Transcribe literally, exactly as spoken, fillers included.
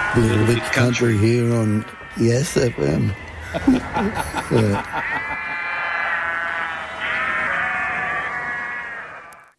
Little Bit Country here on Yes F M. Yeah.